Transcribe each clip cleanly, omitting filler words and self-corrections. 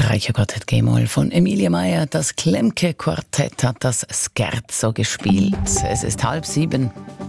Reicher Gott hat G-Moll von Emilie Meier. Das Klemke-Quartett hat das Scherzo gespielt. Es ist 6:30.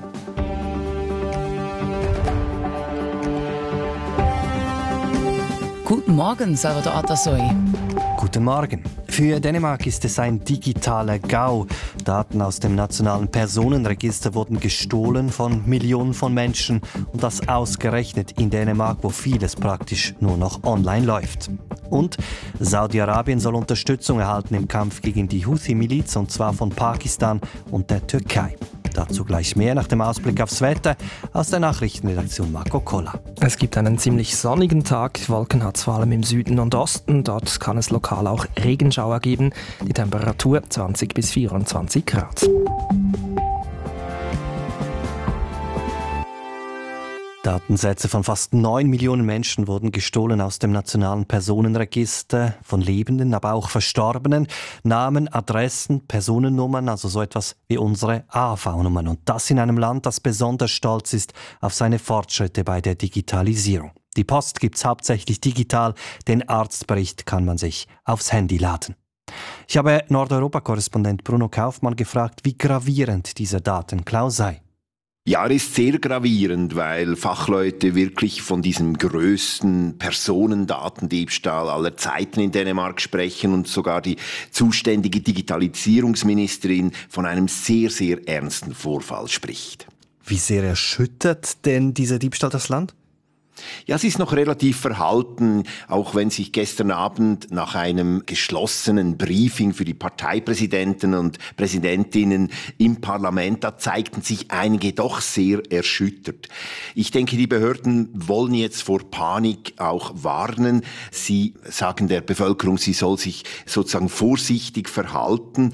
Guten Morgen, Salvador Atasoy. Guten Morgen. Für Dänemark ist es ein digitaler GAU. Daten aus dem nationalen Personenregister wurden gestohlen von Millionen von Menschen. Und das ausgerechnet in Dänemark, wo vieles praktisch nur noch online läuft. Und Saudi-Arabien soll Unterstützung erhalten im Kampf gegen die Houthi-Miliz, und zwar von Pakistan und der Türkei. Dazu gleich mehr nach dem Ausblick aufs Wetter aus der Nachrichtenredaktion Marco Koller. Es gibt einen ziemlich sonnigen Tag. Wolken hat es vor allem im Süden und Osten. Dort kann es lokal auch Regenschauer geben. Die Temperatur 20 bis 24 Grad. Datensätze von fast 9 Millionen Menschen wurden gestohlen aus dem nationalen Personenregister von Lebenden, aber auch Verstorbenen. Namen, Adressen, Personennummern, also so etwas wie unsere AHV-Nummern. Und das in einem Land, das besonders stolz ist auf seine Fortschritte bei der Digitalisierung. Die Post gibt's hauptsächlich digital, den Arztbericht kann man sich aufs Handy laden. Ich habe Nordeuropa-Korrespondent Bruno Kaufmann gefragt, wie gravierend dieser Datenklau sei. Ja, er ist sehr gravierend, weil Fachleute wirklich von diesem größten Personendatendiebstahl aller Zeiten in Dänemark sprechen und sogar die zuständige Digitalisierungsministerin von einem sehr, sehr ernsten Vorfall spricht. Wie sehr erschüttert denn dieser Diebstahl das Land? Ja, sie ist noch relativ verhalten, auch wenn sich gestern Abend nach einem geschlossenen Briefing für die Parteipräsidenten und Präsidentinnen im Parlament, da zeigten sich einige doch sehr erschüttert. Ich denke, die Behörden wollen jetzt vor Panik auch warnen. Sie sagen der Bevölkerung, sie soll sich sozusagen vorsichtig verhalten.